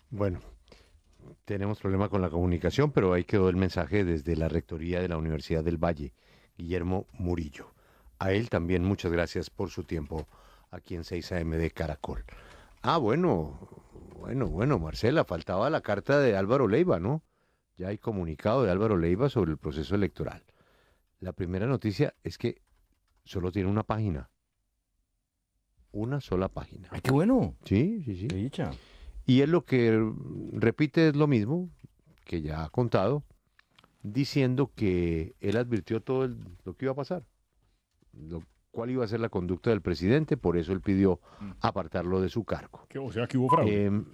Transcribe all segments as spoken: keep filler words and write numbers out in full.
Bueno, tenemos problema con la comunicación, pero ahí quedó el mensaje desde la Rectoría de la Universidad del Valle, Guillermo Murillo. A él también muchas gracias por su tiempo aquí en seis A M de Caracol. Ah, bueno, bueno, bueno, Marcela, faltaba la carta de Álvaro Leiva, ¿no? Ya hay comunicado de Álvaro Leiva sobre el proceso electoral. La primera noticia es que solo tiene una página, una sola página. Ay, qué bueno. Sí, sí, Qué sí. dicha. Y él lo que repite es lo mismo que ya ha contado, diciendo que él advirtió todo el- lo que iba a pasar, lo, cuál iba a ser la conducta del presidente, por eso él pidió Mm. apartarlo de su cargo. Que, o sea, que hubo fraude. Em,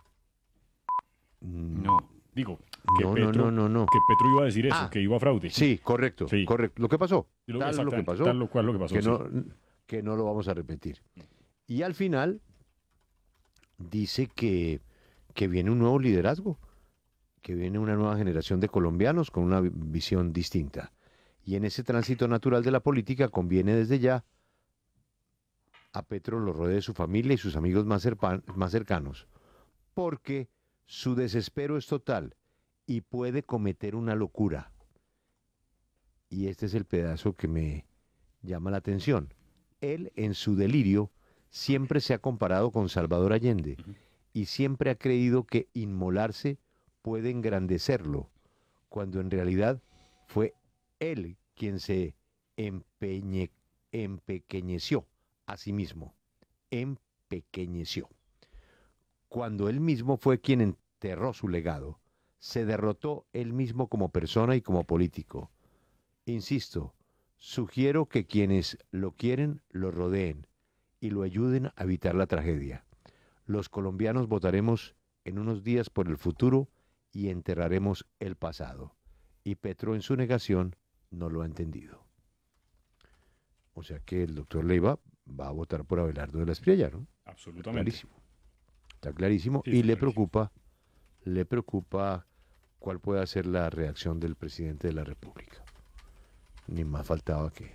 mm, No. Digo, que no, no, no, Petro, no, no. que Petro iba a decir eso, Ah, que iba a fraude. sí, correcto, Sí, correcto. Lo que pasó, y lo- tal lo que exactamente, pasó, tal lo cual lo que pasó, que sí. no, que no lo vamos a repetir. Y al final dice que, que viene un nuevo liderazgo, que viene una nueva generación de colombianos con una vi- visión distinta. Y en ese tránsito natural de la política conviene desde ya a Petro lo rodee su familia y sus amigos más, cerpa- más cercanos, porque su desespero es total y puede cometer una locura. Y este es el pedazo que me llama la atención. Él, en su delirio, siempre se ha comparado con Salvador Allende Ujú. y siempre ha creído que inmolarse puede engrandecerlo, cuando en realidad fue él quien se empeñe- empequeñeció a sí mismo, empequeñeció. Cuando él mismo fue quien enterró su legado, se derrotó él mismo como persona y como político. Insisto, sugiero que quienes lo quieren lo rodeen y lo ayuden a evitar la tragedia. Los colombianos votaremos en unos días por el futuro y enterraremos el pasado. Y Petro en su negación no lo ha entendido. O sea que el doctor Leiva va a votar por Abelardo de la Espriella, ¿no? Está Absolutamente. clarísimo. Está clarísimo Sí, y está le clarísimo. preocupa, le preocupa cuál pueda ser la reacción del presidente de la República. Ni más faltaba que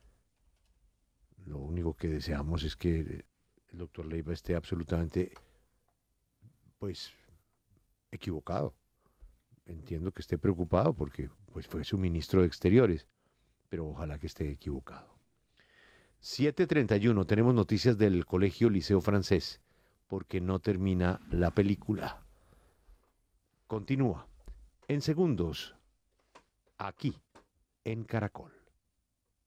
lo único que deseamos es que el doctor Leiva esté absolutamente, pues, equivocado. Entiendo que esté preocupado porque pues, fue su ministro de Exteriores, pero ojalá que esté equivocado. siete treinta y uno, tenemos noticias del Colegio Liceo Francés, porque no termina la película. Continúa en segundos, aquí, en Caracol.